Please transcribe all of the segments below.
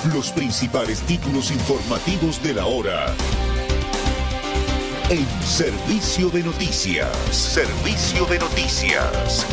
Los principales títulos informativos de la hora. En Servicio de Noticias. Servicio de Noticias.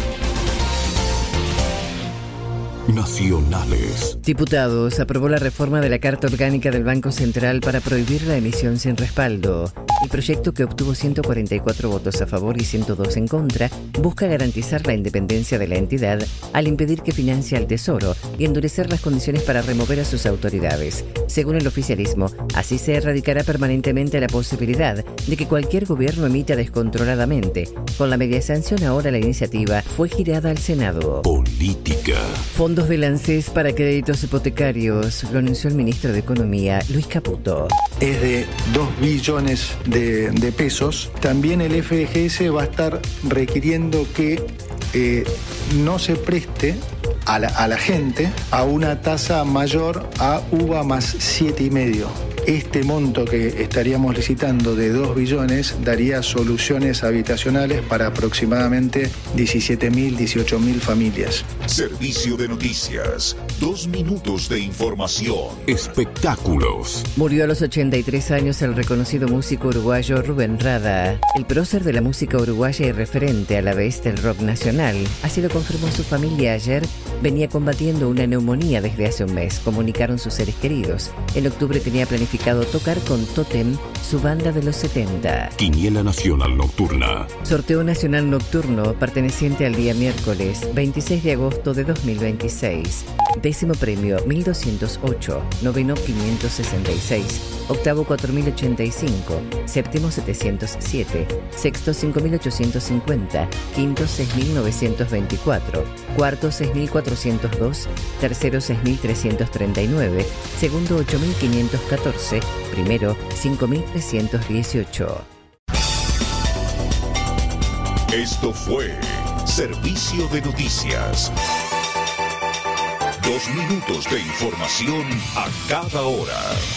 Nacionales. Diputados aprobó la reforma de la Carta Orgánica del Banco Central para prohibir la emisión sin respaldo. El proyecto, que obtuvo 144 votos a favor y 102 en contra, busca garantizar la independencia de la entidad al impedir que financie al Tesoro y endurecer las condiciones para remover a sus autoridades. Según el oficialismo, así se erradicará permanentemente la posibilidad de que cualquier gobierno emita descontroladamente. Con la media sanción, ahora la iniciativa fue girada al Senado. Política. Fondos del ANSES para créditos hipotecarios, lo anunció el ministro de Economía, Luis Caputo. Es de 2 billones de pesos. También el FGS va a estar requiriendo que no se preste a la gente a una tasa mayor a UVA más 7,5. Este monto que estaríamos licitando de 2 billones daría soluciones habitacionales para aproximadamente 17.000, 18.000 familias. Servicio de Noticias. 2 minutos de información. Espectáculos. Murió a los 83 años el reconocido músico uruguayo Rubén Rada, el prócer de la música uruguaya y referente a la vez del rock nacional. Así lo confirmó su familia ayer. Venía combatiendo una neumonía desde hace un mes, comunicaron sus seres queridos. En octubre tenía planificado tocar con Totem, su banda de los 70. Quiniela Nacional Nocturna. Sorteo Nacional Nocturno perteneciente al día miércoles 26 de agosto de 2026. Décimo premio 1208, noveno 566, octavo 4085, séptimo 707, sexto 5850, quinto 6924, cuarto 6402, tercero 6339, segundo 8514, primero 5318. Esto fue Servicio de Noticias. 2 minutos de información a cada hora.